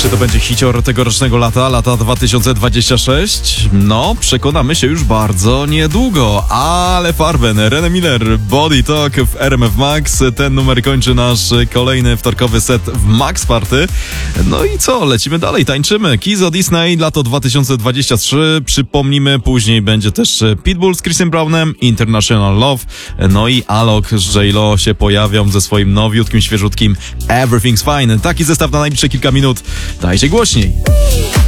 Czy to będzie hicior tegorocznego lata 2026? No, przekonamy się już bardzo niedługo. Ale Farben, René Miller, Body Talk w RMF Max. Ten numer kończy nasz kolejny wtorkowy set w Max Party. No i co? Lecimy dalej, tańczymy. Kizo Disney, lato 2023. Przypomnimy, później będzie też Pitbull z Chrisem Brownem, International Love. No i Alok z J-Lo się pojawią ze swoim nowiutkim, świeżutkim Everything's Fine. Taki zestaw na najbliższe kilka minut. Dajcie głośniej.